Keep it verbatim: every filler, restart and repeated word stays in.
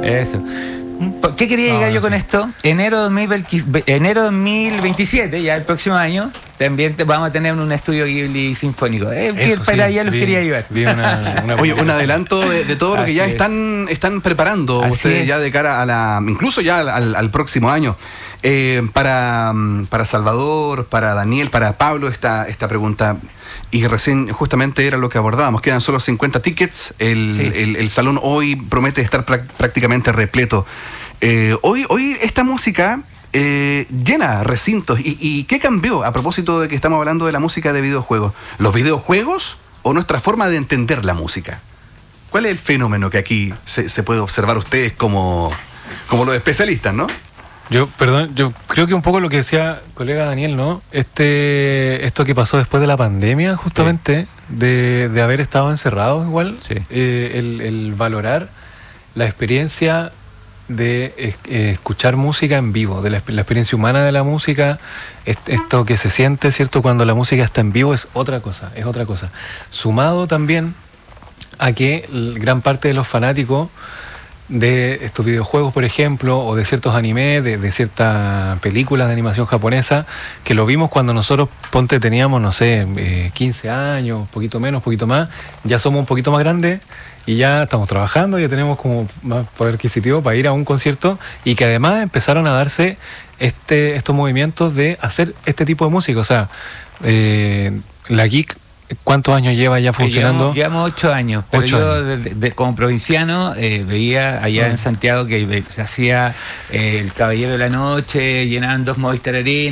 Eso. ¿Qué quería No, llegar no yo con sé. esto? Enero dos mil veinte enero dos mil veintisiete, ya el próximo año, también te- vamos a tener un estudio Ghibli sinfónico. Eh, que Eso para sí, allá los vi- quería llevar. vi una- una- Oye, un adelanto de, de todo lo que Así ya es. están, están preparando Así ustedes es. ya de cara a la, incluso ya al, al- al próximo año. Eh, para, mm, para Salvador, para Daniel, para Pablo, esta, esta pregunta. Y recién justamente era lo que abordábamos. Quedan solo cincuenta tickets. El, Sí. el- el salón hoy promete estar prac- prácticamente repleto. Eh, hoy, hoy esta música eh, llena recintos. ¿Y, ¿Y qué cambió a propósito de que estamos hablando de la música de videojuegos? ¿Los videojuegos o nuestra forma de entender la música? ¿Cuál es el fenómeno que aquí se, se puede observar ustedes como, como los especialistas, no? Yo, perdón, yo creo que un poco lo que decía colega Daniel, ¿no? Este, esto que pasó después de la pandemia, justamente, de, de haber estado encerrados igual, Sí. eh, el, el valorar la experiencia de eh, eh, escuchar música en vivo, de la, la experiencia humana de la música, est- esto que se siente, ¿cierto? Cuando la música está en vivo es otra cosa, es otra cosa. Sumado también a que l- gran parte de los fanáticos de estos videojuegos, por ejemplo, o de ciertos animes, de, de ciertas películas de animación japonesa, que lo vimos cuando nosotros, ponte, teníamos, no sé, eh, quince años, poquito menos, poquito más, ya somos un poquito más grandes y ya estamos trabajando, ya tenemos como más poder adquisitivo para ir a un concierto, y que además empezaron a darse este, estos movimientos de hacer este tipo de música. O sea, eh, la Geek, ¿cuántos años lleva ya funcionando? Llevamos, llevamos ocho años, pero Ocho yo años. de- de- como provinciano eh, veía allá Mm. en Santiago que ve- se hacía eh, el Caballero de la Noche, llenaban dos Movistar Arena.